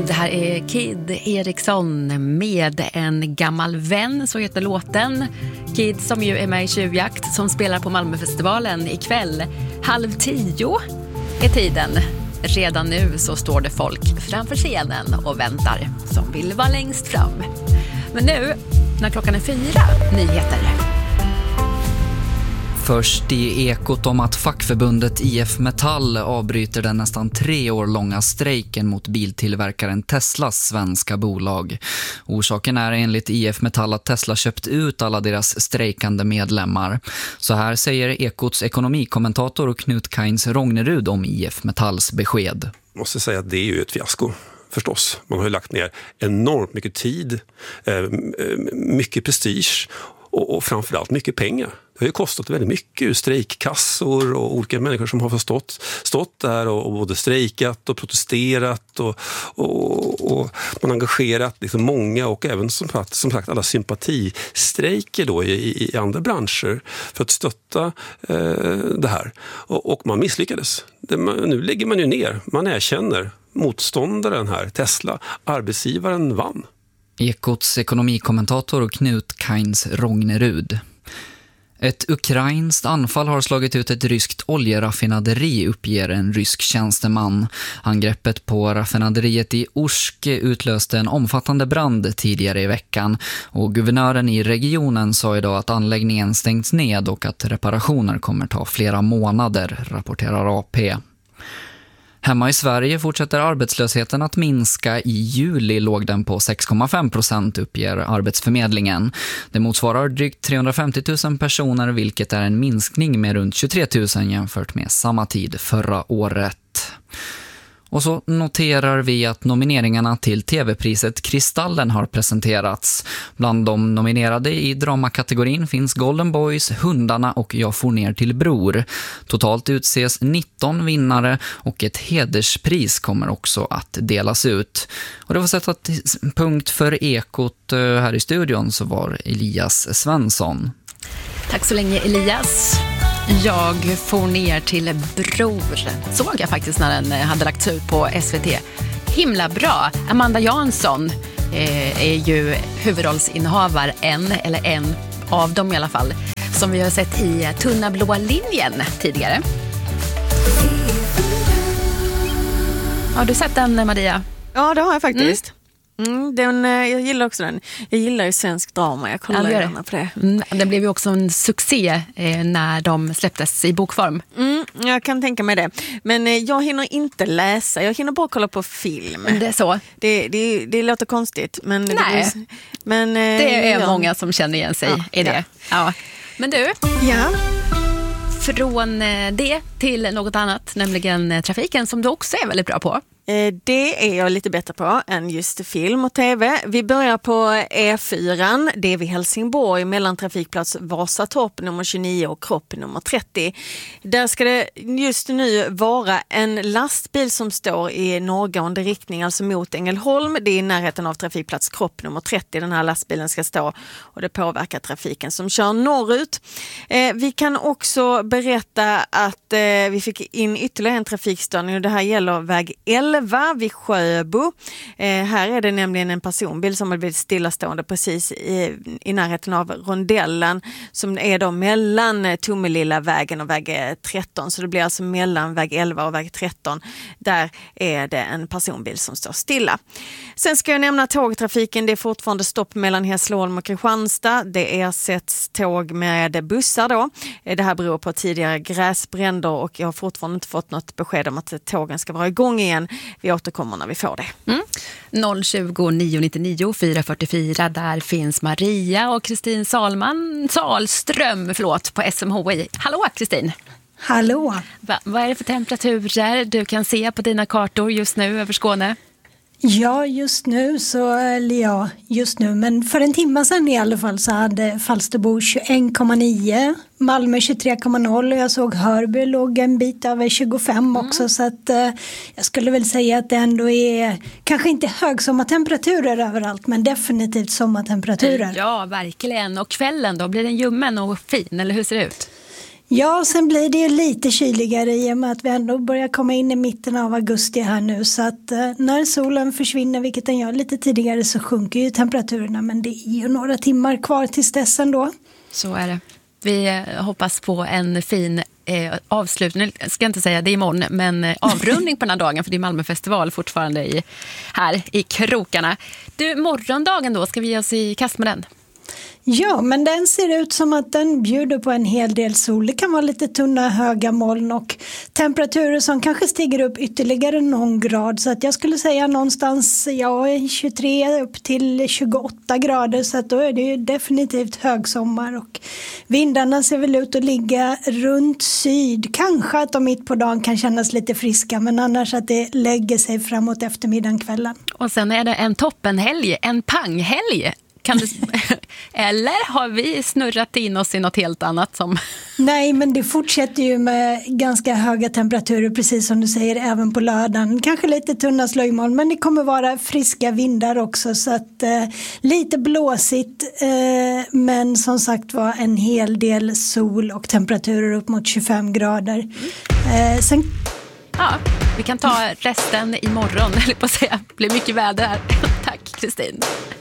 Det här är Kid Eriksson med En gammal vän, så heter låten. Kid som ju är med i Tjuvjakt som spelar på Malmöfestivalen ikväll. 9:30 är tiden. Redan nu så står det folk framför scenen och väntar som vill vara längst fram. Men nu, när klockan är 4, nyheter. Först i Ekot om att fackförbundet IF Metall avbryter den nästan 3 år långa strejken mot biltillverkaren Teslas svenska bolag. Orsaken är enligt IF Metall att Tesla köpt ut alla deras strejkande medlemmar. Så här säger Ekots ekonomikommentator Knut Kains Rognerud om IF Metalls besked. Jag måste säga att det är ju ett fiasko. Förstås. Man har ju lagt ner enormt mycket tid, mycket prestige och framförallt mycket pengar. Det har ju kostat väldigt mycket, strejkkassor och olika människor som har stått där och både strejkat och protesterat och man har engagerat liksom många och även som sagt alla sympatistrejker då i andra branscher för att stötta det här. Och man misslyckades. Nu lägger man ju ner, man erkänner motståndaren här, Tesla, arbetsgivaren vann. Ekots ekonomikommentator Knut Kains Rognerud. Ett ukrainskt anfall har slagit ut ett ryskt oljeraffinaderi, uppger en rysk tjänsteman. Angreppet på raffinaderiet i Orsk utlöste en omfattande brand tidigare i veckan och guvernören i regionen sa idag att anläggningen stängts ned och att reparationer kommer ta flera månader, rapporterar AP. Hemma i Sverige fortsätter arbetslösheten att minska. I juli låg den på 6,5%, uppger Arbetsförmedlingen. Det motsvarar drygt 350 000 personer, vilket är en minskning med runt 23 000 jämfört med samma tid förra året. Och så noterar vi att nomineringarna till tv-priset Kristallen har presenterats. Bland de nominerade i dramakategorin finns Golden Boys, Hundarna och Jag får ner till bror. Totalt utses 19 vinnare och ett hederspris kommer också att delas ut. Och det var sätta punkt för Ekot. Här i studion så var Elias Svensson. Tack så länge, Elias. Jag får ner till bror. Såg jag faktiskt när den hade lagts ut på SVT. Himla bra. Amanda Jansson är ju huvudrollsinnehavare, en av dem i alla fall, som vi har sett i Tunna blåa linjen tidigare. Har du sett den, Maria? Ja, det har jag faktiskt. Jag gillar också den. Jag gillar ju svensk drama. Jag kollar gärna på det. Den blev ju också en succé när de släpptes i bokform. Jag kan tänka mig det. Men jag hinner inte läsa. Jag hinner bara kolla på film. Det är så. Det låter konstigt. Men nej. Det är många som känner igen sig i det. Ja. Men du? Ja. Från det till något annat, nämligen trafiken, som du också är väldigt bra på. Det är jag lite bättre på än just film och tv. Vi börjar på E4, det är vid Helsingborg, mellan trafikplats Vasatorp nummer 29 och Kropp nummer 30. Där ska det just nu vara en lastbil som står i norrgående riktning, alltså mot Ängelholm. Det är i närheten av trafikplats Kropp nummer 30. Den här lastbilen ska stå och det påverkar trafiken som kör norrut. Vi kan också berätta att vi fick in ytterligare en trafikstörning och det här gäller väg 11 vid Sjöbo. Här är det nämligen en personbil som har blivit stillastående precis i närheten av rondellen som är då mellan Tomelilla vägen och väg 13. Så det blir alltså mellan väg 11 och väg 13. Där är det en personbil som står stilla. Sen ska jag nämna tågtrafiken. Det är fortfarande stopp mellan Hässleholm och Kristianstad. Det ersätts tåg med bussar då. Det här beror på tidigare gräsbränder och jag har fortfarande inte fått något besked om att tågen ska vara igång igen. Vi återkommer när vi får det. 020 999 444. Där finns Maria och Kristin Salström på SMHI. Hallå Kristin! Hallå! Vad är det för temperaturer du kan se på dina kartor just nu över Skåne? Ja, just nu, men för en timme sedan i alla fall så hade Falsterbo 21,9, Malmö 23,0 och jag såg Hörby låg en bit över 25 också, så att jag skulle väl säga att det ändå är kanske inte högsommartemperaturer överallt, men definitivt sommartemperaturer. Ja, verkligen. Och kvällen då, blir den ljummen och fin, eller hur ser det ut? Ja, sen blir det ju lite kyligare i och med att vi ändå börjar komma in i mitten av augusti här nu. Så att när solen försvinner, vilket den gör lite tidigare, så sjunker ju temperaturerna. Men det är ju några timmar kvar tills dess ändå. Så är det. Vi hoppas på en fin avslutning, ska jag inte säga det är imorgon, men avrundning på den här dagen, för det är Malmöfestival fortfarande här i krokarna. Du, morgondagen då, ska vi ge oss i kast med den? Ja, men den ser ut som att den bjuder på en hel del sol. Det kan vara lite tunna höga moln och temperaturer som kanske stiger upp ytterligare någon grad. Så att jag skulle säga någonstans 23 upp till 28 grader. Så att då är det ju definitivt högsommar. Och vindarna ser väl ut att ligga runt syd. Kanske att de mitt på dagen kan kännas lite friska, men annars att det lägger sig framåt eftermiddagen, kvällen. Och sen är det en toppenhelg, en panghelg. Eller har vi snurrat in oss i något helt annat som... Nej, men det fortsätter ju med ganska höga temperaturer, precis som du säger, även på lördagen. Kanske lite tunna slöjmoln, men det kommer vara friska vindar också, så att lite blåsigt, men som sagt var en hel del sol och temperaturer upp mot 25 grader. Sen... Ja, vi kan ta resten imorgon, eller på att säga. Det blir mycket väder här. Tack, Kristin.